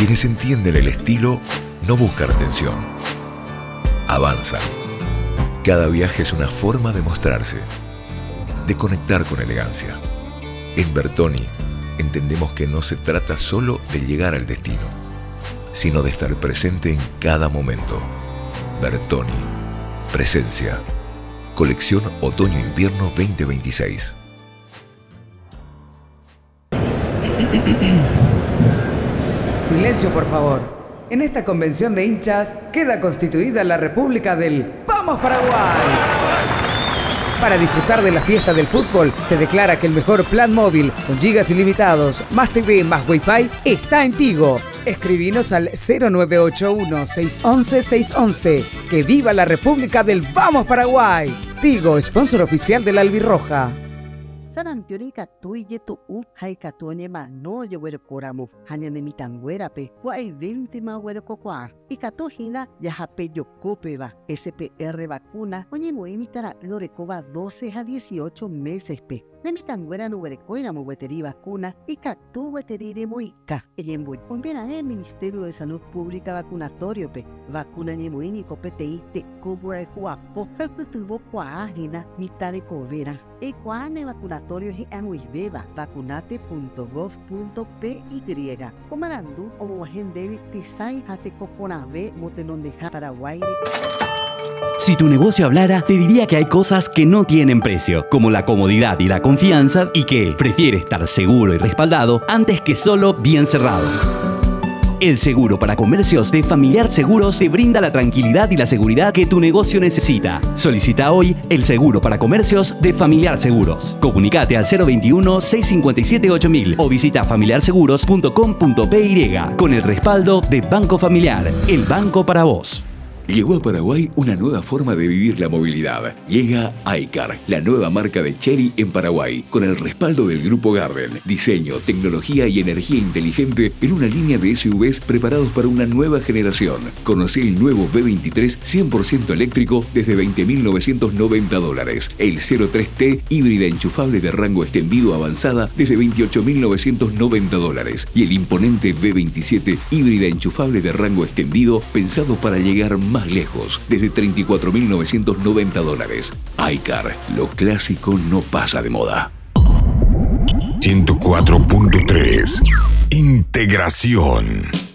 Quienes entienden el estilo no buscan atención, avanzan. Cada viaje es una forma de mostrarse, de conectar con elegancia. En Bertoni entendemos que no se trata solo de llegar al destino, sino de estar presente en cada momento. Bertoni, presencia. Colección Otoño-Invierno 2026. Silencio, por favor. En esta convención de hinchas queda constituida la República del ¡Vamos Paraguay! Para disfrutar de la fiesta del fútbol, se declara que el mejor plan móvil con gigas ilimitados, más TV, más Wi-Fi, está en Tigo. Escribinos al 0981-611-611. ¡Que viva la República del Vamos Paraguay! Tigo, sponsor oficial de la Albirroja. Sarampiorika tuye tu haikatuone ma no yewere koramu hanyane mitanguera pe guay 20 ma were kokwa y katojina ya hape yokope va SPR vacuna oye muy imitara lorecoba 12 a 18 meses pe de mitanguera no were koina mu weteri vacuna y katu weteri muika eyembu conviene el Ministerio de Salud Pública vacunatorio pe vacuna ni muy ni copete te cobra guapo tuvo cuajina mitad de covera e cuane vacunatorio y anuibeba vacunate.gov.py comandandu o mojen tisai hate coponave motenon de Paraguay. Si tu negocio hablara, te diría que hay cosas que no tienen precio, como la comodidad y la confianza, y que prefiere estar seguro y respaldado antes que solo bien cerrado. El seguro para comercios de Familiar Seguros te brinda la tranquilidad y la seguridad que tu negocio necesita. Solicita hoy el seguro para comercios de Familiar Seguros. Comunicate al 021-657-8000 o visita familiarseguros.com.py con el respaldo de Banco Familiar, el banco para vos. Llegó a Paraguay una nueva forma de vivir la movilidad. Llega iCar, la nueva marca de Chery en Paraguay, con el respaldo del Grupo Garden. Diseño, tecnología y energía inteligente en una línea de SUVs preparados para una nueva generación. Conocí el nuevo B23 100% eléctrico desde $20.990. El 03T híbrida enchufable de rango extendido avanzada desde $28.990. Y el imponente B27 híbrida enchufable de rango extendido pensado para llegar más lejos, desde $34.990. iCar, lo clásico no pasa de moda. 104.3 Integración.